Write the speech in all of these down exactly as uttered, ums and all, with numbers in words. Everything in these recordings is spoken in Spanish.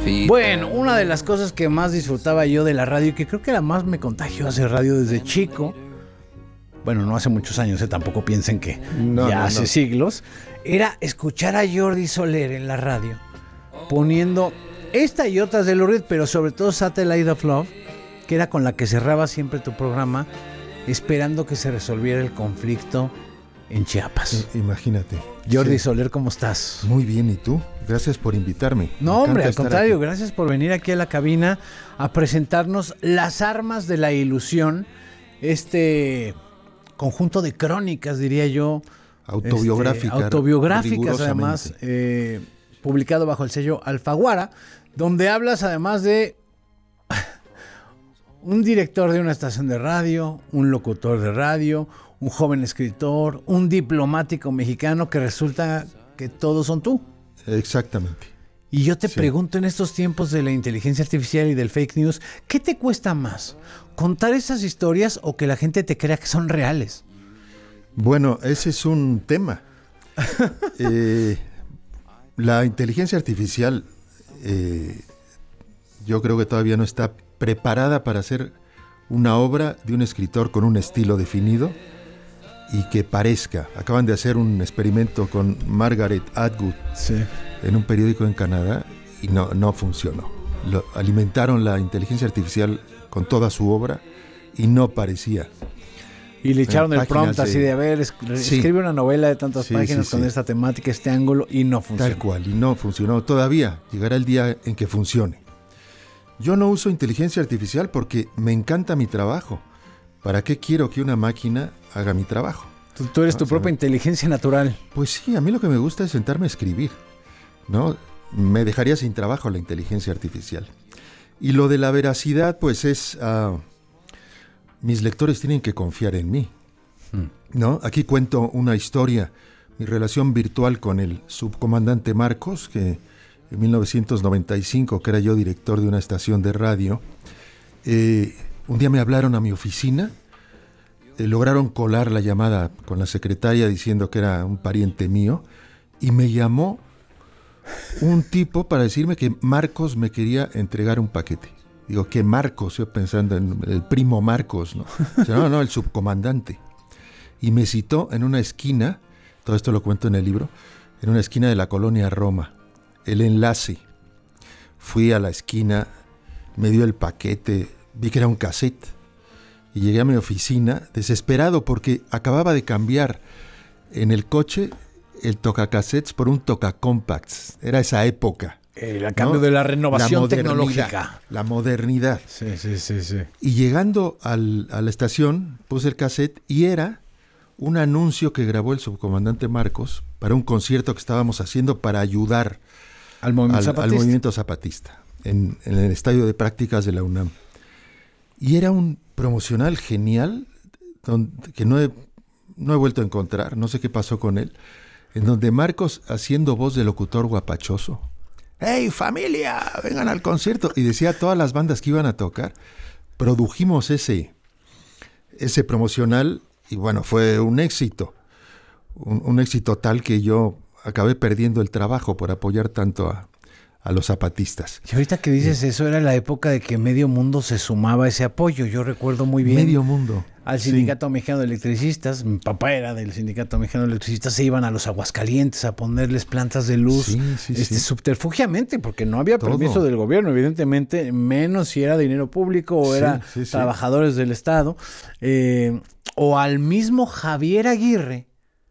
Bueno, una de las cosas que más disfrutaba yo de la radio y que creo que la más me contagió a hacer radio desde chico, bueno, no hace muchos años, eh, tampoco piensen que no, ya no, hace no. siglos, era escuchar a Jordi Soler en la radio, poniendo esta y otras de Lou Reed, pero sobre todo Satellite of Love, que era con la que cerraba siempre tu programa, esperando que se resolviera el conflicto en Chiapas. Imagínate. Jordi Sí. Soler, ¿cómo estás? Muy bien, ¿y tú? Gracias por invitarme. No, Me hombre, encanta al estar contrario, aquí. gracias por venir aquí a la cabina a presentarnos Las Armas de la Ilusión, este conjunto de crónicas, diría yo. Autobiográfica, este, autobiográficas, rigurosamente. además, eh, publicado bajo el sello Alfaguara, donde hablas además de un director de una estación de radio, un locutor de radio, un joven escritor, un diplomático mexicano, que resulta que todos son tú. Exactamente. Y yo te Sí. pregunto, en estos tiempos de la inteligencia artificial y del fake news, ¿qué te cuesta más? ¿Contar esas historias o que la gente te crea que son reales? Bueno, ese es un tema. eh, la inteligencia artificial, eh, yo creo que todavía no está preparada para hacer una obra de un escritor con un estilo definido y que parezca. Acaban de hacer un experimento con Margaret Atwood Sí. en un periódico en Canadá y no, no funcionó. Lo, alimentaron la inteligencia artificial con toda su obra y no parecía. Y le echaron En el prompt páginas así de- de, a ver, es- Sí. escribe una novela de tantas Sí, páginas sí, con sí. esta temática, este ángulo, y no funciona. Tal cual, y no funcionó todavía. Llegará el día en que funcione. Yo no uso inteligencia artificial porque me encanta mi trabajo. ¿Para qué quiero que una máquina haga mi trabajo? Tú, tú eres No, tu o sea, propia inteligencia natural. Pues sí, a mí lo que me gusta es sentarme a escribir, ¿no? Me dejaría sin trabajo la inteligencia artificial. Y lo de la veracidad, pues es... ah, mis lectores tienen que confiar en mí, ¿no? Aquí cuento una historia, mi relación virtual con el subcomandante Marcos, que en mil novecientos noventa y cinco, que era yo director de una estación de radio, eh, un día me hablaron a mi oficina, eh, lograron colar la llamada con la secretaria diciendo que era un pariente mío, y me llamó un tipo para decirme que Marcos me quería entregar un paquete. Digo, ¿qué Marcos? Yo pensando en el primo Marcos, ¿no? O sea, no, no, el subcomandante. Y me citó en una esquina, todo esto lo cuento en el libro, en una esquina de la colonia Roma. El enlace. Fui a la esquina, me dio el paquete, vi que era un cassette. Y llegué a mi oficina desesperado porque acababa de cambiar en el coche el tocacassettes por un tocacompacts. Era esa época. El a cambio ¿no? de la renovación La modernidad, tecnológica. La modernidad. Sí, sí, sí, sí. Y llegando al, a la estación, puse el cassette y era un anuncio que grabó el subcomandante Marcos para un concierto que estábamos haciendo para ayudar Al movimiento al, zapatista. al movimiento zapatista en, en el estadio de prácticas de la UNAM. Y era un promocional genial donde, que no he, no he vuelto a encontrar, no sé qué pasó con él, en donde Marcos, haciendo voz de locutor guapachoso, ¡hey, familia! ¡Vengan al concierto! Y decía a todas las bandas que iban a tocar. Produjimos ese, ese promocional y bueno, fue un éxito. Un, un éxito tal que yo acabé perdiendo el trabajo por apoyar tanto a, a los zapatistas. Y ahorita que dices eso, era la época de que medio mundo se sumaba a ese apoyo. Yo recuerdo muy bien. Medio mundo. Al Sindicato sí. Mexicano de Electricistas, mi papá era del Sindicato Mexicano de Electricistas, se iban a los Aguascalientes a ponerles plantas de luz, sí, sí, este, sí. subterfugiamente, porque no había Todo. permiso del gobierno, evidentemente, menos si era dinero público o sí, era sí, sí. trabajadores del Estado, eh, o al mismo Javier Aguirre,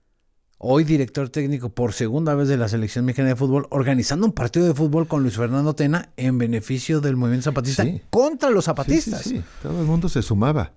hoy director técnico por segunda vez de la Selección Mexicana de Fútbol, organizando un partido de fútbol con Luis Fernando Tena en beneficio del movimiento zapatista sí. contra los zapatistas. Sí, sí, sí. Todo el mundo se sumaba.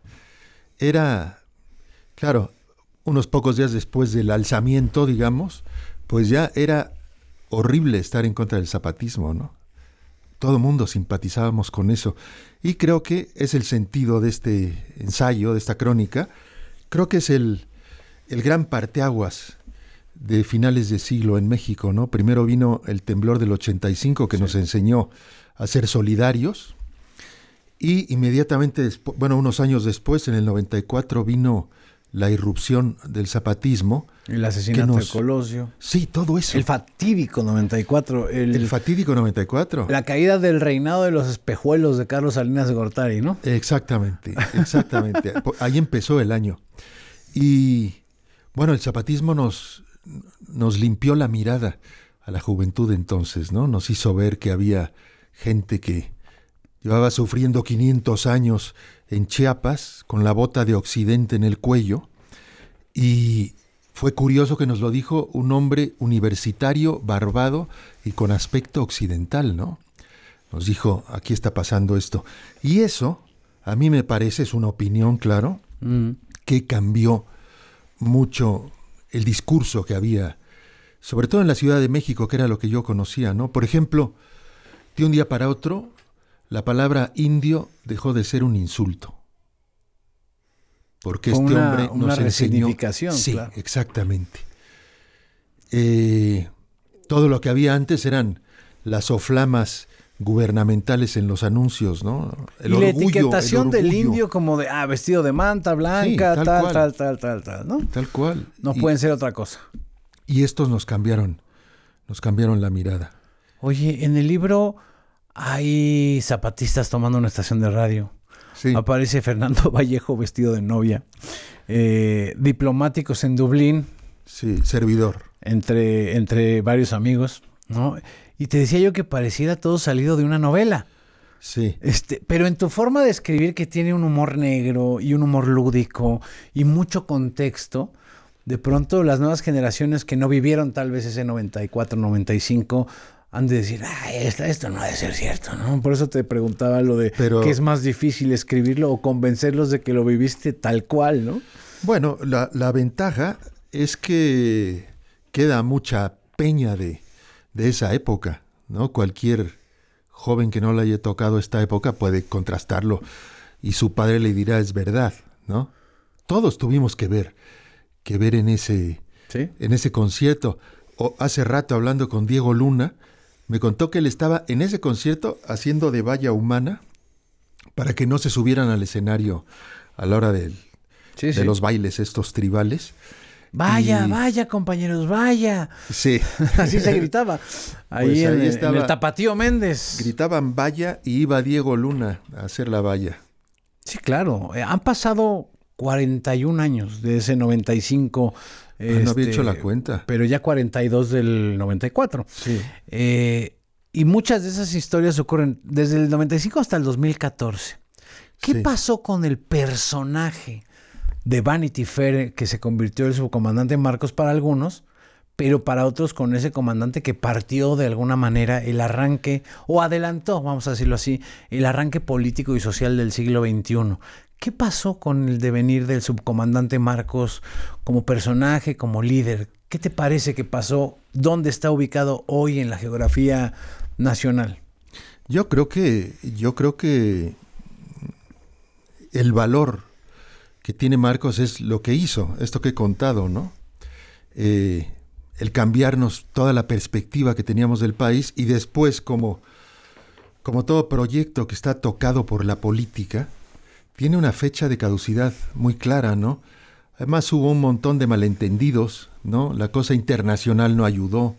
Era, claro, unos pocos días después del alzamiento, digamos, pues ya era horrible estar en contra del zapatismo, ¿no? Todo el mundo simpatizábamos con eso. Y creo que es el sentido de este ensayo, de esta crónica. Creo que es el, el gran parteaguas de finales de siglo en México, ¿no? Primero vino el temblor del ochenta y cinco que sí. nos enseñó a ser solidarios. Y inmediatamente, después, bueno, unos años después, en el noventa y cuatro, vino la irrupción del zapatismo, El asesinato nos... de Colosio. Sí, todo eso. El fatídico noventa y cuatro. El, el fatídico noventa y cuatro. La caída del reinado de los espejuelos de Carlos Salinas de Gortari, ¿no? Exactamente, exactamente. Ahí empezó el año. Y bueno, el zapatismo nos, nos limpió la mirada a la juventud entonces, ¿no? Nos hizo ver que había gente que llevaba sufriendo quinientos años en Chiapas con la bota de Occidente en el cuello, y fue curioso que nos lo dijo un hombre universitario, barbado y con aspecto occidental, ¿no? Nos dijo, aquí está pasando esto. Y eso, a mí me parece, es una opinión, claro, mm. que cambió mucho el discurso que había, sobre todo en la Ciudad de México, que era lo que yo conocía, ¿no? Por ejemplo, de un día para otro, la palabra indio dejó de ser un insulto. Porque Fue este una, hombre una nos enseñó... Sí, claro. exactamente. Eh, todo lo que había antes eran las soflamas gubernamentales en los anuncios, ¿no? El y orgullo, la etiquetación del indio como de, ah, vestido de manta blanca, sí, tal, tal, tal, tal, tal, tal, ¿no? Tal cual. No y, pueden ser otra cosa. Y estos nos cambiaron, nos cambiaron la mirada. Oye, en el libro hay zapatistas tomando una estación de radio. Sí. Aparece Fernando Vallejo vestido de novia. Eh, diplomáticos en Dublín. Sí, servidor. Entre, entre varios amigos, ¿no? Y te decía yo que pareciera todo salido de una novela. Sí. Este, pero en tu forma de escribir, que tiene un humor negro y un humor lúdico y mucho contexto, de pronto las nuevas generaciones que no vivieron tal vez ese noventa y cuatro, noventa y cinco, han de decir, ay, esto, esto no ha de ser cierto, ¿no? Por eso te preguntaba lo de pero, que es más difícil escribirlo o convencerlos de que lo viviste tal cual, ¿no? Bueno, la, la ventaja es que queda mucha peña de, de esa época, ¿no? Cualquier joven que no le haya tocado esta época puede contrastarlo y su padre le dirá, es verdad, ¿no? Todos tuvimos que ver, que ver en ese, ¿sí? en ese concierto. O hace rato hablando con Diego Luna, me contó que él estaba en ese concierto haciendo de valla humana para que no se subieran al escenario a la hora del, sí, de sí. los bailes estos tribales. Vaya, y... vaya, compañeros, vaya. Sí. Así se gritaba. Ahí, pues en, ahí estaba, en el Tapatío Méndez. Gritaban vaya y iba Diego Luna a hacer la valla. Sí, claro. Eh, han pasado cuarenta y un años de ese noventa y cinco. Ah, este, no había hecho la cuenta. Pero ya cuarenta y dos del noventa y cuatro. Sí. Eh, y muchas de esas historias ocurren desde el noventa y cinco hasta el dos mil catorce. ¿Qué sí. pasó con el personaje de Vanity Fair, que se convirtió en el subcomandante Marcos para algunos, pero para otros con ese comandante que partió de alguna manera el arranque, o adelantó, vamos a decirlo así, el arranque político y social del siglo veintiuno? ¿Qué pasó con el devenir del subcomandante Marcos como personaje, como líder? ¿Qué te parece que pasó? ¿Dónde está ubicado hoy en la geografía nacional? Yo creo que, yo creo que el valor que tiene Marcos es lo que hizo, esto que he contado, ¿no? Eh, el cambiarnos toda la perspectiva que teníamos del país, y después, como, como todo proyecto que está tocado por la política, tiene una fecha de caducidad muy clara, ¿no? Además hubo un montón de malentendidos, ¿no? La cosa internacional no ayudó.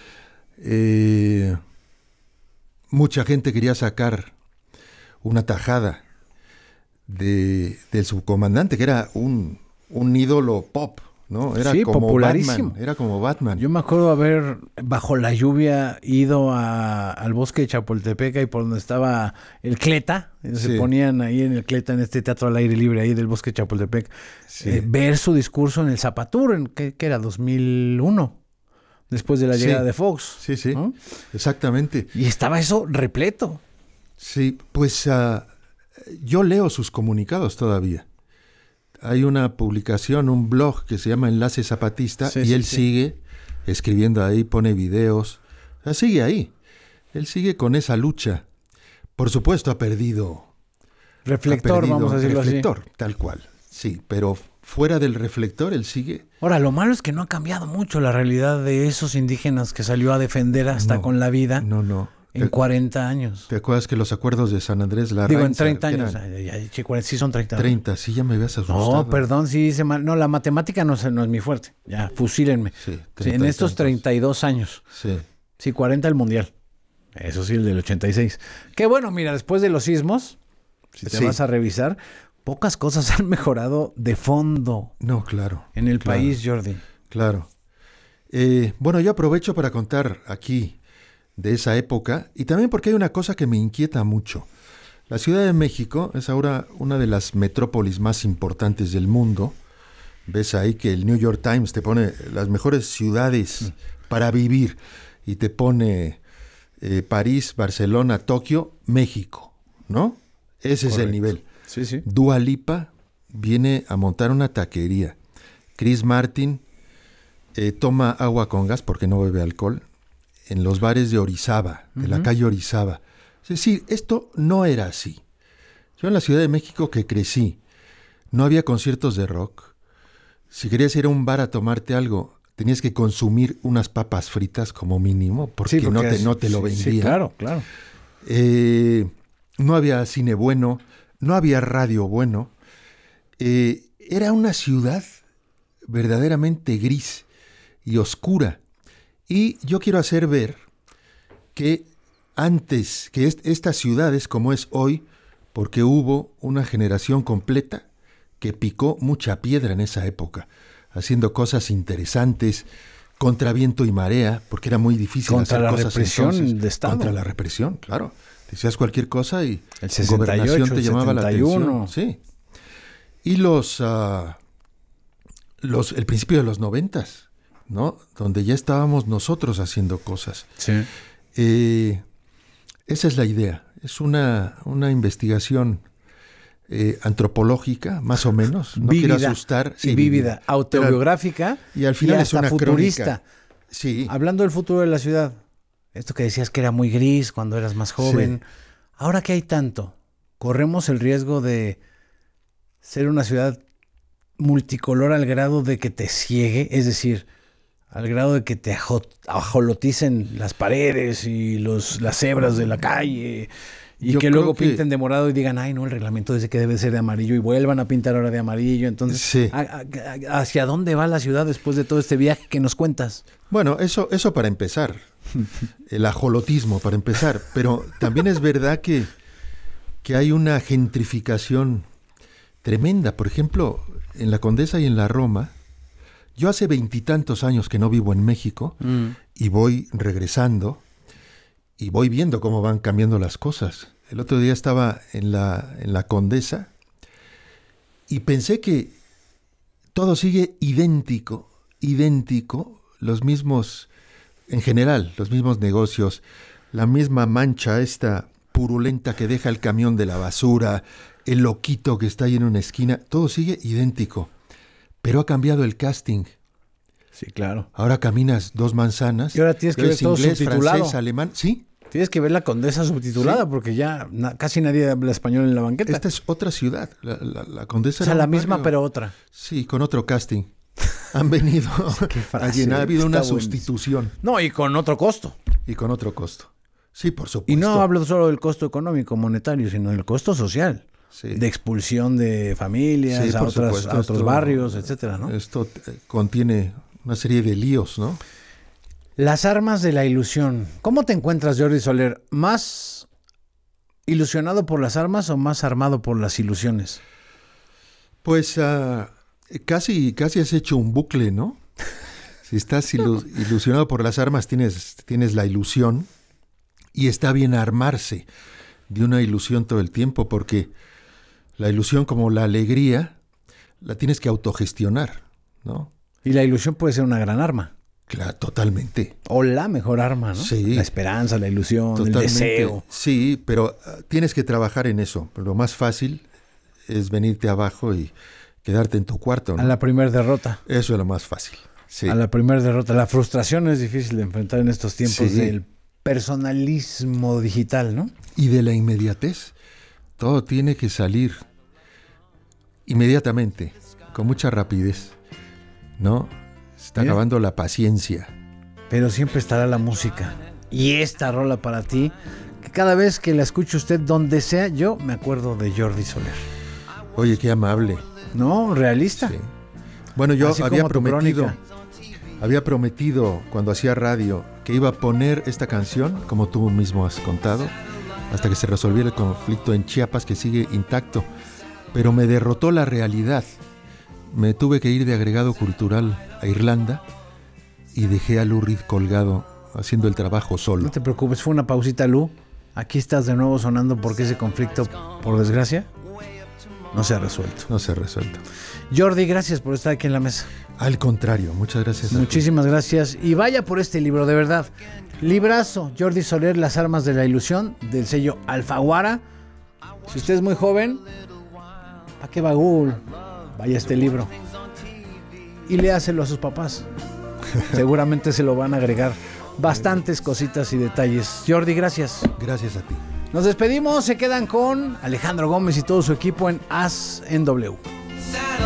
Eh, mucha gente quería sacar una tajada De, del subcomandante, que era un, un ídolo pop, ¿no? Era sí, como popularísimo. Batman, era como Batman. Yo me acuerdo haber, bajo la lluvia, ido a, al bosque de Chapultepec, y por donde estaba el Cleta, sí. se ponían ahí en el Cleta, en este teatro al aire libre ahí del bosque de Chapultepec, sí. eh, ver su discurso en el Zapatur, en, ¿qué, qué era? dos mil uno, después de la llegada sí. de Fox. Sí, sí, ¿no? Exactamente. Y estaba eso repleto. Sí, pues... Uh, yo leo sus comunicados todavía. Hay una publicación, un blog que se llama Enlace Zapatista, sí, y sí, él sí. sigue escribiendo ahí, pone videos. O sea, sigue ahí. Él sigue con esa lucha. Por supuesto ha perdido... Reflector, ha perdido, vamos a decirlo reflector, así. Tal cual. Sí, pero fuera del reflector él sigue... Ahora, lo malo es que no ha cambiado mucho la realidad de esos indígenas que salió a defender hasta no, con la vida. No, no. En cuarenta años. ¿Te acuerdas que los acuerdos de San Andrés Larraín? Digo, en treinta años. Ay, ay, ay, cuarenta, sí, son treinta. treinta, sí, ya me habías asustado. No, perdón, sí hice mal. No, la matemática no, no es mi fuerte. Ya, fusílenme. Sí, sí, en estos treinta y dos años. Sí. Sí, cuarenta el mundial. Eso sí, el del ochenta y seis. Qué bueno, mira, después de los sismos, si te sí. vas a revisar, pocas cosas han mejorado de fondo. No, claro. En el claro, país, Jordi. Claro. Eh, bueno, yo aprovecho para contar aquí de esa época y también porque hay una cosa que me inquieta mucho. La Ciudad de México es ahora una de las metrópolis más importantes del mundo. Ves ahí que el New York Times te pone las mejores ciudades mm. para vivir y te pone eh, París, Barcelona, Tokio, México, ¿no? Ese Correcto. Es el nivel. Sí, sí. Dua Lipa viene a montar una taquería. Chris Martin eh, toma agua con gas porque no bebe alcohol en los bares de Orizaba, de uh-huh. la calle Orizaba. Es decir, esto no era así. Yo en la Ciudad de México que crecí, no había conciertos de rock. Si querías ir a un bar a tomarte algo, tenías que consumir unas papas fritas como mínimo, porque, sí, porque no, te, es, no te lo vendían. Sí, claro, claro. Eh, no había cine bueno, no había radio bueno. Eh, era una ciudad verdaderamente gris y oscura. Y yo quiero hacer ver que antes, que est- esta ciudad es como es hoy, porque hubo una generación completa que picó mucha piedra en esa época, haciendo cosas interesantes, contra viento y marea, porque era muy difícil contra hacer la cosas represión entonces, de Estado. Contra la represión, claro. Decías cualquier cosa y el sesenta y ocho, Gobernación te llamaba setenta y uno. la atención. Sí. Y los, uh, los, el principio de los noventas, ¿no? Donde ya estábamos nosotros haciendo cosas. Sí. Eh, esa es la idea. Es una, una investigación eh, antropológica, más o menos. No vívida, quiero asustar. Sí, vívida, autobiográfica y al final y es una futurista. Crónica. Sí. Hablando del futuro de la ciudad. Esto que decías que era muy gris cuando eras más joven. Sí. Ahora que hay tanto, corremos el riesgo de ser una ciudad multicolor al grado de que te ciegue, es decir, al grado de que te ajo- ajoloticen las paredes y los, las cebras de la calle y Yo que luego que... pinten de morado y digan, ay no, el reglamento dice que debe ser de amarillo y vuelvan a pintar ahora de amarillo. Entonces, sí. ¿a, a, ¿hacia dónde va la ciudad después de todo este viaje que nos cuentas? Bueno, eso, eso para empezar, el ajolotismo para empezar, pero también es verdad que, que hay una gentrificación tremenda. Por ejemplo, en la Condesa y en la Roma, yo hace veintitantos años que no vivo en México mm. y voy regresando y voy viendo cómo van cambiando las cosas. El otro día estaba en la, en la Condesa y pensé que todo sigue idéntico, idéntico, los mismos, en general, los mismos negocios, la misma mancha esta purulenta que deja el camión de la basura, el loquito que está ahí en una esquina, todo sigue idéntico. Pero ha cambiado el casting. Sí, claro. Ahora caminas dos manzanas. Y ahora tienes que ver todo inglés, subtitulado. francés, alemán. Sí. Tienes que ver la Condesa subtitulada, sí. porque ya na- casi nadie habla español en la banqueta. Esta es otra ciudad. La, la, la Condesa. O sea, era la misma, barrio. pero otra. Sí, con otro casting. Han venido a llenar. Ha habido una buenísimo. Sustitución. No, y con otro costo. Y con otro costo. Sí, por supuesto. Y no hablo solo del costo económico, monetario, sino del costo social. Sí. De expulsión de familias sí, a, otras, a otros esto, barrios, etcétera, ¿no? Esto t- contiene una serie de líos, ¿no? Las armas de la ilusión. ¿Cómo te encuentras, Jordi Soler? ¿Más ilusionado por las armas o más armado por las ilusiones? Pues uh, casi, casi has hecho un bucle, ¿no? Si estás ilu- ilusionado por las armas, tienes, tienes la ilusión y está bien armarse de una ilusión todo el tiempo porque la ilusión, como la alegría, la tienes que autogestionar, ¿no? Y la ilusión puede ser una gran arma. Claro, totalmente. O la mejor arma, ¿no? Sí. La esperanza, la ilusión, totalmente. El deseo. Sí, pero uh, tienes que trabajar en eso. Lo más fácil es venirte abajo y quedarte en tu cuarto, ¿no? A la primera derrota. Eso es lo más fácil. Sí. A la primera derrota. La frustración es difícil de enfrentar en estos tiempos sí. del personalismo digital, ¿no? Y de la inmediatez. Todo tiene que salir inmediatamente, con mucha rapidez, ¿no? Se está Mira. acabando la paciencia. Pero siempre estará la música. y esta rola para ti, que cada vez que la escuche usted donde sea, yo me acuerdo de Jordi Soler. Oye, qué amable. No, realista. Sí. Bueno, yo Así había como tu prometido, crónica. había prometido cuando hacía radio que iba a poner esta canción, como tú mismo has contado, hasta que se resolviera el conflicto en Chiapas, que sigue intacto. Pero me derrotó la realidad. Me tuve que ir de agregado cultural a Irlanda y dejé a Lou Reed colgado haciendo el trabajo solo. No te preocupes, fue una pausita, Lu. Aquí estás de nuevo sonando porque ese conflicto, por desgracia, no se ha resuelto. No se ha resuelto. Jordi, gracias por estar aquí en la mesa. Al contrario, muchas gracias. Muchísimas gracias. Y vaya por este libro, de verdad. Librazo, Jordi Soler, Las armas de la ilusión, del sello Alfaguara. Si usted es muy joven, ¿para qué bagul? Vaya este libro. Y léaselo a sus papás. Seguramente se lo van a agregar bastantes cositas y detalles. Jordi, gracias. Gracias a ti. Nos despedimos, se quedan con Alejandro Gómez y todo su equipo en As en W.